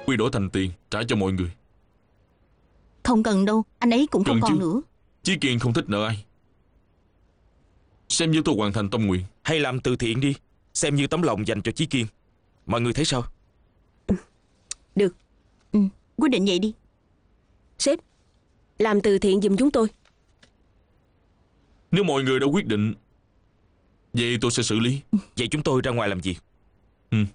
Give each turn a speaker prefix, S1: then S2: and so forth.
S1: quy đổi thành tiền trả cho mọi người.
S2: Không cần đâu, anh ấy cũng không
S1: Cần
S2: còn
S1: chứ.
S2: nữa.
S1: Chí Kiên không thích nợ ai. Xem như tôi hoàn thành tâm nguyện.
S3: Hay làm từ thiện đi, xem như tấm lòng dành cho Chí Kiên. Mọi người thấy sao?
S4: Được.
S2: Quyết định vậy đi.
S4: Sếp, làm từ thiện giùm chúng tôi.
S1: Nếu mọi người đã quyết định, vậy tôi sẽ xử lý.
S3: Vậy chúng tôi ra ngoài làm việc.